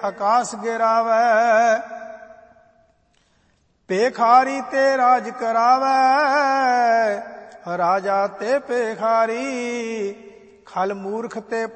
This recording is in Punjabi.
ਆਕਾਸ ਗਿਰਾਵੈ। ਭੇਖਾਰੀ ਤੇ ਰਾਜ ਕਰਾਵੈ, ਰਾਜਾ ਤੇ ਭੇਖਾਰੀ। ਖਲ ਮੂਰਖ ਤੇ